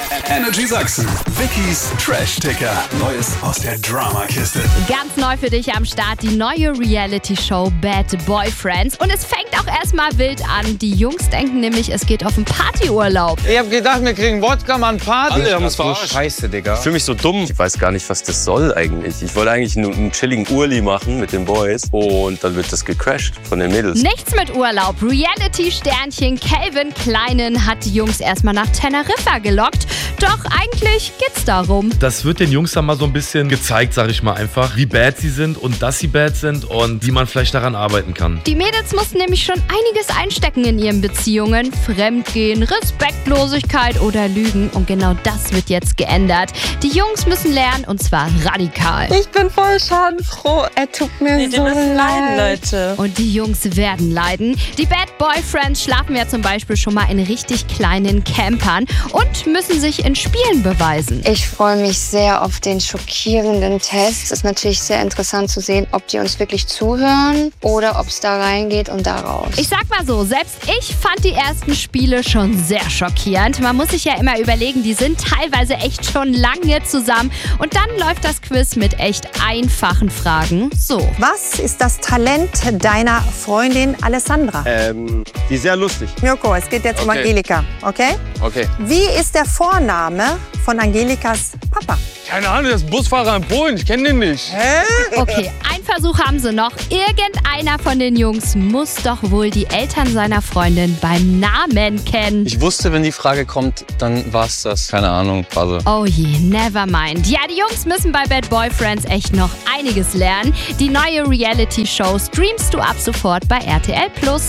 Energy Sachsen. Wikis Trash-Ticker. Neues aus der Drama-Kiste. Ganz neu für dich am Start die neue Reality-Show Bad Boyfriends. Und es fängt auch erstmal wild an. Die Jungs denken nämlich, es geht auf einen Partyurlaub. Ich hab gedacht, wir kriegen Wodka, Mann, Party. Alle haben es verarscht. Scheiße, Digga. Ich fühle mich so dumm. Ich weiß gar nicht, was das soll eigentlich. Ich wollte eigentlich nur einen chilligen Urli machen mit den Boys. Und dann wird das gecrashed von den Mädels. Nichts mit Urlaub. Reality-Sternchen Calvin Kleinen hat die Jungs erstmal nach Teneriffa gelockt. Doch eigentlich geht's darum. Das wird den Jungs dann mal so ein bisschen gezeigt, sag ich mal einfach, wie bad sie sind und dass sie bad sind und wie man vielleicht daran arbeiten kann. Die Mädels mussten nämlich schon einiges einstecken in ihren Beziehungen. Fremdgehen, Respektlosigkeit oder Lügen. Und genau das wird jetzt geändert. Die Jungs müssen lernen und zwar radikal. Ich bin voll schadenfroh. Er tut mir so leid, Leute. Und die Jungs werden leiden. Die Bad Boyfriends schlafen ja zum Beispiel schon mal in richtig kleinen Campern und müssen sich in Spielen beweisen. Ich freue mich sehr auf den schockierenden Test. Es ist natürlich sehr interessant zu sehen, ob die uns wirklich zuhören oder ob es da reingeht und da raus. Ich sag mal so, selbst ich fand die ersten Spiele schon sehr schockierend. Man muss sich ja immer überlegen, die sind teilweise echt schon lange zusammen. Und dann läuft das Quiz mit echt einfachen Fragen. So. Was ist das Talent deiner Freundin Alessandra? Die ist sehr lustig. Mirko, es geht jetzt um Okay. Angelika, okay? Okay. Wie ist der Vorname von Angelikas Papa? Keine Ahnung, das ist Busfahrer in Polen. Ich kenne den nicht. Okay, einen Versuch haben sie noch. Irgendeiner von den Jungs muss doch wohl die Eltern seiner Freundin beim Namen kennen. Ich wusste, wenn die Frage kommt, dann war's das. Keine Ahnung, Puzzle. Oh je, never mind. Ja, die Jungs müssen bei Bad Boyfriends echt noch einiges lernen. Die neue Reality-Show streamst du ab sofort bei RTL+.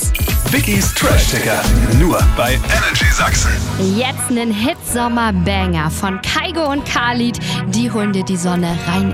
Wikis Trash-Ticker. Nur bei Energy Sachsen. Jetzt einen Hit-Sommer-Banger von Kaigo und Khalid. Die holen dir die Sonne rein